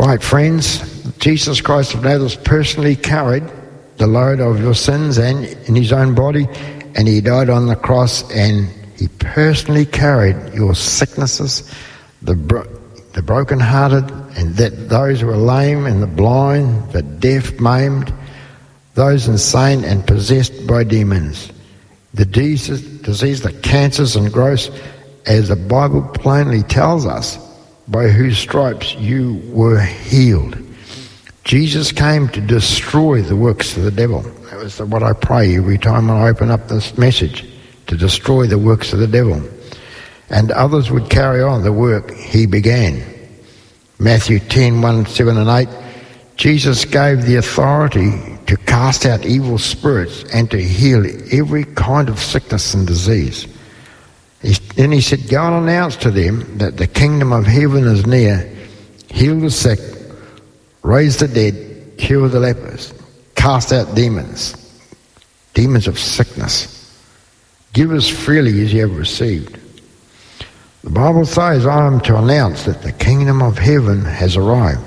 Right, friends, Jesus Christ of Nazareth personally carried the load of your sins and in his own body, and he died on the cross, and he personally carried your sicknesses, the brokenhearted, and that those who are lame and the blind, the deaf, maimed, those insane and possessed by demons, the disease, the cancers and growths, as the Bible plainly tells us, by whose stripes you were healed. Jesus came to destroy the works of the devil. That was what I pray every time I open up this message, to destroy the works of the devil. And others would carry on the work he began. Matthew 10:1, 7 and 8, Jesus gave the authority to cast out evil spirits and to heal every kind of sickness and disease. Then he said, go and announce to them that the kingdom of heaven is near. Heal the sick, raise the dead, cure the lepers, cast out demons of sickness. Give as freely as you have received. The Bible says I am to announce that the kingdom of heaven has arrived.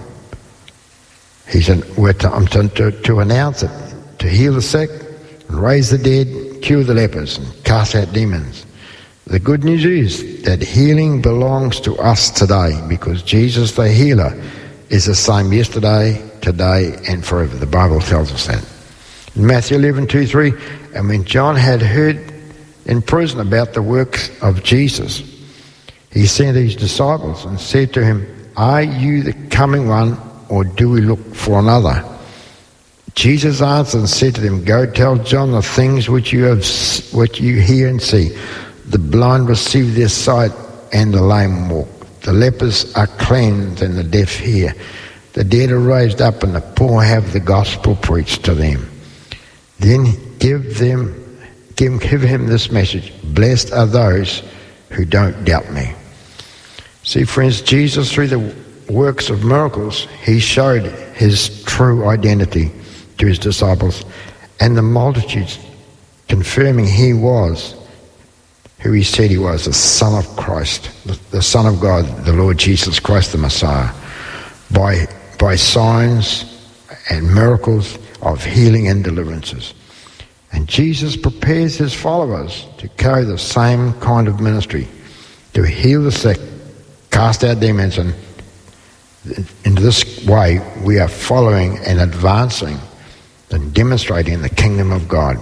I'm to announce it, to heal the sick, and raise the dead, cure the lepers, and cast out demons. The good news is that healing belongs to us today, because Jesus the healer is the same yesterday, today, and forever. The Bible tells us that. In Matthew 11:2-3, and when John had heard in prison about the works of Jesus, he sent his disciples and said to him, are you the coming one, or do we look for another? Jesus answered and said to them, go tell John the things which you hear and see. The blind receive their sight, and the lame walk. The lepers are cleansed, and the deaf hear. The dead are raised up, and the poor have the gospel preached to them. Then give him this message: blessed are those who don't doubt me. See, friends, Jesus, through the works of miracles, he showed his true identity to his disciples and the multitudes, confirming he was who he said he was, the Son of Christ, the Son of God, the Lord Jesus Christ, the Messiah, by signs and miracles of healing and deliverances. And Jesus prepares his followers to carry the same kind of ministry, to heal the sick, cast out demons, and in this way we are following and advancing and demonstrating the kingdom of God.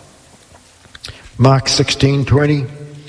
Mark 16:20,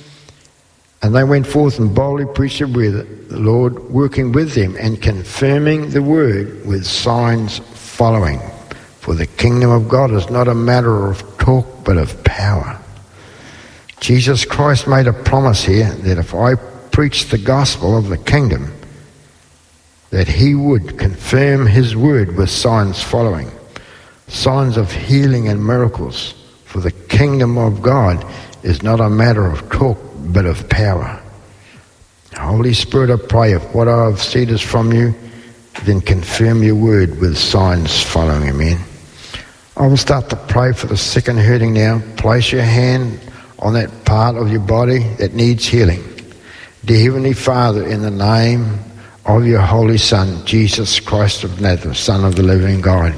and they went forth and boldly preached the word, the Lord working with them and confirming the word with signs following. For the kingdom of God is not a matter of talk but of power. Jesus Christ made a promise here that if I preach the gospel of the kingdom, that he would confirm his word with signs following. Signs of healing and miracles. For the kingdom of God is not a matter of talk but of power. Holy Spirit, I pray, if what I have said is from you, then confirm your word with signs following. Amen. I will start to pray for the sick and hurting now. Place your hand on that part of your body that needs healing. Dear Heavenly Father, in the name of your Holy Son, Jesus Christ of Nazareth, Son of the living God,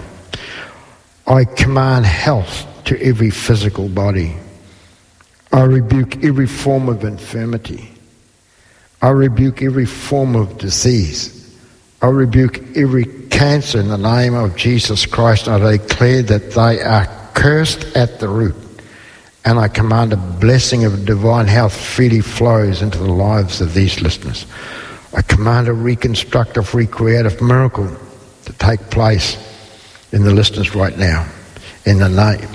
I command health to every physical body. I rebuke every form of infirmity. I rebuke every form of disease. I rebuke every cancer in the name of Jesus Christ. I declare that they are cursed at the root. And I command a blessing of divine health freely flows into the lives of these listeners. I command a reconstructive, recreative miracle to take place in the listeners right now. In the name,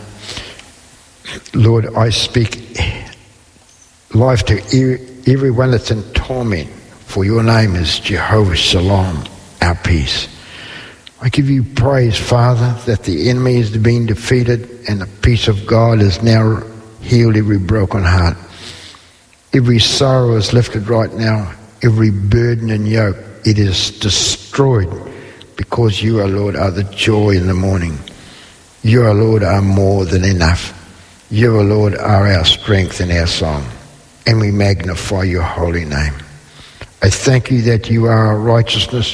Lord, I speak life to everyone that's in torment, for your name is Jehovah Shalom, our peace. I give you praise, Father, that the enemy is being defeated and the peace of God is now healed every broken heart. Every sorrow is lifted right now. Every burden and yoke, it is destroyed, because you, our Lord, are the joy in the morning. You, our Lord, are more than enough. You, our Lord, are our strength and our song. And we magnify your holy name. I thank you that you are our righteousness.